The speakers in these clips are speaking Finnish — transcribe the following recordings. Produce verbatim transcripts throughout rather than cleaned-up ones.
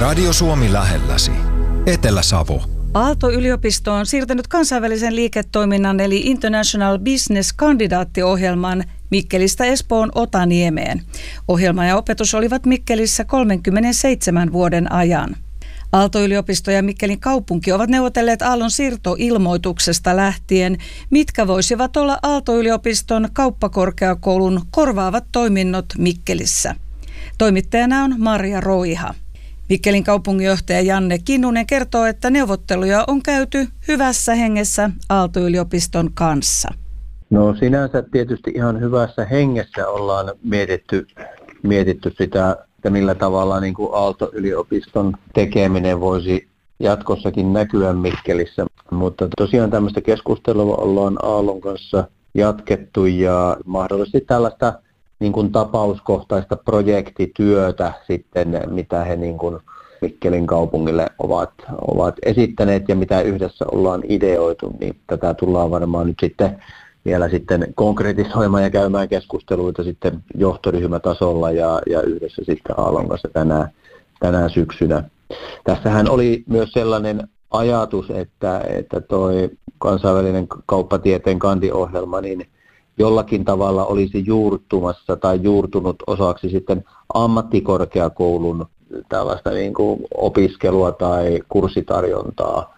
Radio Suomi lähelläsi. Etelä-Savo. Aalto-yliopisto on siirtänyt kansainvälisen liiketoiminnan eli International Business-kandidaattiohjelman Mikkelistä Espoon Otaniemeen. Ohjelma ja opetus olivat Mikkelissä kolmekymmentäseitsemän vuoden ajan. Aalto-yliopisto ja Mikkelin kaupunki ovat neuvotelleet Aallon siirtoilmoituksesta lähtien, mitkä voisivat olla Aalto-yliopiston kauppakorkeakoulun korvaavat toiminnot Mikkelissä. Toimittajana on Marja Roiha. Mikkelin kaupunginjohtaja Janne Kinnunen kertoo, että neuvotteluja on käyty hyvässä hengessä Aalto-yliopiston kanssa. No sinänsä tietysti ihan hyvässä hengessä ollaan mietitty, mietitty sitä, että millä tavalla niin kuin Aalto-yliopiston tekeminen voisi jatkossakin näkyä Mikkelissä. Mutta tosiaan tämmöistä keskustelua ollaan Aallon kanssa jatkettu ja mahdollisesti tällaista niin kuin tapauskohtaista projektityötä sitten, mitä he niin kuin Mikkelin kaupungille ovat, ovat esittäneet ja mitä yhdessä ollaan ideoitu, niin tätä tullaan varmaan nyt sitten vielä sitten konkretisoimaan ja käymään keskusteluita sitten johtoryhmätasolla ja, ja yhdessä sitten Aallon kanssa tänään, tänään syksynä. Tässähän oli myös sellainen ajatus, että, että toi kansainvälinen kauppatieteen kandiohjelma, niin jollakin tavalla olisi juurtumassa tai juurtunut osaksi sitten ammattikorkeakoulun tällaista niin kuin opiskelua tai kurssitarjontaa.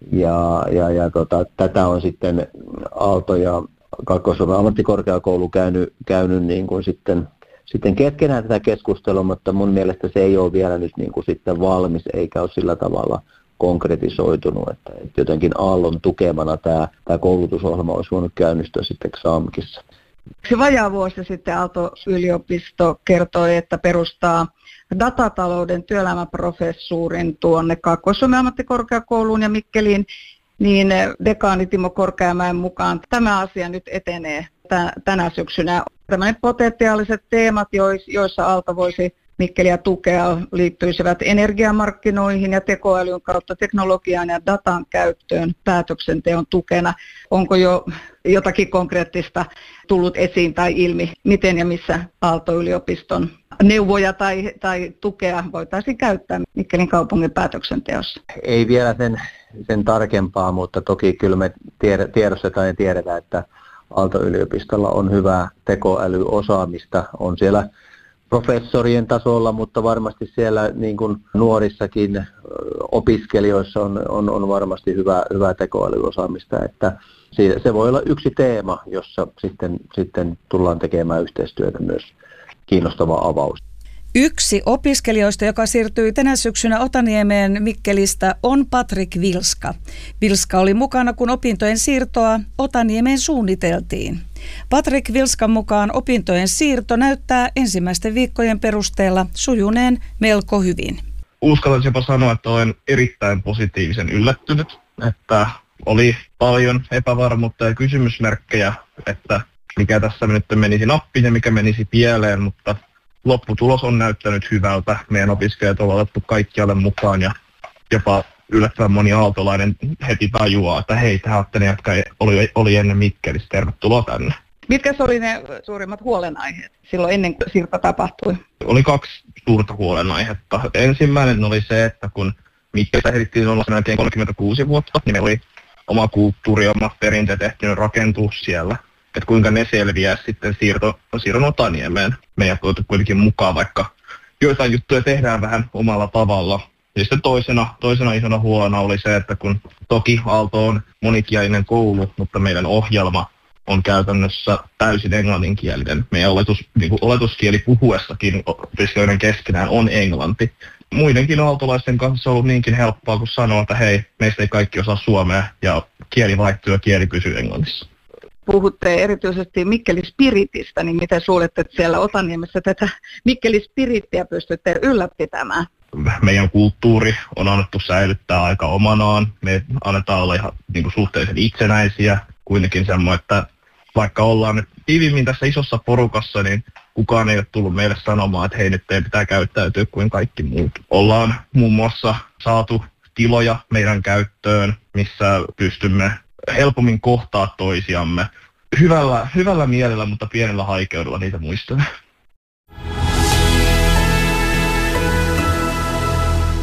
Ja, ja, ja tota, tätä on sitten Aalto ja Kaakkois-Suomen ammattikorkeakoulu käynyt, käynyt niin kuin sitten, sitten keskenään tätä keskustelua, mutta mun mielestä se ei ole vielä nyt niin kuin sitten valmis eikä ole sillä tavalla konkretisoitunut, että jotenkin Aallon tukemana tämä, tämä koulutusohjelma olisi voinut käynnistyä sitten Xamkissa. Vajaa vuosi sitten Aalto-yliopisto kertoi, että perustaa datatalouden työelämäprofessuurin tuonne Kaakkois-Suomen ammattikorkeakouluun ja Mikkeliin, niin dekaani Timo Korkeamäen mukaan tämä asia nyt etenee tänä syksynä. Tällaiset potentiaaliset teemat, joissa Aalto voisi Mikkeliä tukea, liittyisivät energiamarkkinoihin ja tekoälyn kautta teknologian ja datan käyttöön päätöksenteon tukena. Onko jo jotakin konkreettista tullut esiin tai ilmi, miten ja missä Aalto-yliopiston neuvoja tai, tai tukea voitaisiin käyttää Mikkelin kaupungin päätöksenteossa? Ei vielä sen, sen tarkempaa, mutta toki kyllä me tiedostetaan ja tiedetään, että Aalto-yliopistolla on hyvää tekoälyosaamista. On siellä professorien tasolla, mutta varmasti siellä niin kuin nuorissakin opiskelijoissa on, on, on varmasti hyvää, hyvää tekoälyosaamista. Että se voi olla yksi teema, jossa sitten, sitten tullaan tekemään yhteistyötä myös. Kiinnostava avaus. Yksi opiskelijoista, joka siirtyi tänä syksynä Otaniemeen Mikkelistä, on Patrik Vilska. Vilska oli mukana, kun opintojen siirtoa Otaniemeen suunniteltiin. Patrik Vilskan mukaan opintojen siirto näyttää ensimmäisten viikkojen perusteella sujuneen melko hyvin. Uskallan jopa sanoa, että olen erittäin positiivisen yllättynyt, että oli paljon epävarmuutta ja kysymysmerkkejä, että mikä tässä nyt menisi nappiin ja mikä menisi pieleen, mutta lopputulos on näyttänyt hyvältä. Meidän opiskelijat on otettu kaikkialle mukaan ja jopa yllättävän moni aaltolainen heti tajuaa, että hei, tämä olette ne, jotka oli, oli ennen Mikkelissä, tervetuloa tänne. Mitkä oli ne suurimmat huolenaiheet silloin ennen kuin siirto tapahtui? Oli kaksi suurta huolenaihetta. Ensimmäinen oli se, että kun Mikkelissä ehdittiin olla melkein kolmekymmentäkuusi vuotta, niin meillä oli oma kulttuuri, oma perinteet ehtinyt rakentua siellä. Että kuinka ne selviää sitten siirto, siirron Otaniemeen. Meidän on kuitenkin mukaan, vaikka joitain juttuja tehdään vähän omalla tavalla. Ja sitten toisena, toisena isona huolena oli se, että kun toki Aalto on monikielinen koulu, mutta meidän ohjelma on käytännössä täysin englanninkielinen. Meidän oletus, niin kuin oletuskieli puhuessakin opiskelijoiden keskenään on englanti. Muidenkin aaltolaisten kanssa on ollut niinkin helppoa kuin sanoa, että hei, meistä ei kaikki osaa suomea ja kieli vaihtuu ja kieli pysyy englannissa. Puhutte erityisesti Mikkeli-spiritistä, niin miten suulette, että siellä Otaniemessä tätä Mikkeli-spirittiä pystytte ylläpitämään? Meidän kulttuuri on annettu säilyttää aika omanaan. Me annetaan olla ihan niin kuin suhteellisen itsenäisiä. Kuitenkin semmoinen, että vaikka ollaan nyt tiivimmin tässä isossa porukassa, niin kukaan ei ole tullut meille sanomaan, että hei, nyt teidän pitää käyttäytyä kuin kaikki muut. Ollaan muun muassa saatu tiloja meidän käyttöön, missä pystymme helpommin kohtaa toisiamme. Hyvällä, hyvällä mielellä, mutta pienellä haikeudella niitä muistelen.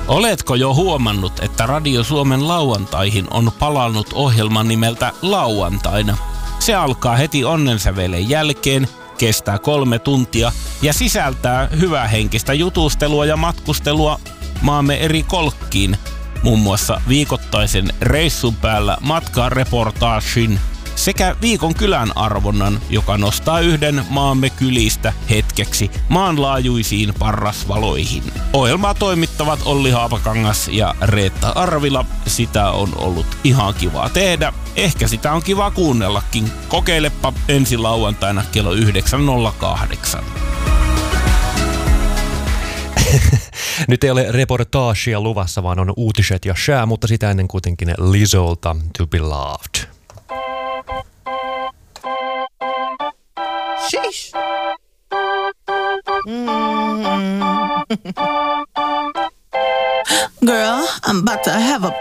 Oletko jo huomannut, että Radio Suomen lauantaihin on palannut ohjelma nimeltä Lauantaina? Se alkaa heti onnensävelen jälkeen, kestää kolme tuntia ja sisältää hyvähenkistä jutustelua ja matkustelua maamme eri kolkkiin. Muun muassa viikoittaisen reissun päällä matkareportaagin sekä viikon kylän arvonnan, joka nostaa yhden maamme kylistä hetkeksi maanlaajuisiin parrasvaloihin. Ohjelmaa toimittavat Olli Haapakangas ja Reetta Arvila. Sitä on ollut ihan kivaa tehdä. Ehkä sitä on kiva kuunnellakin. Kokeilepa ensi lauantaina kello yhdeksän nolla kahdeksan. Nyt ei ole reportaagia luvassa, vaan on uutiset ja shää, mutta sitä ennen kuitenkin Lizolta To Be Loved. Sheesh. Mm-hmm. Girl, I'm about to have a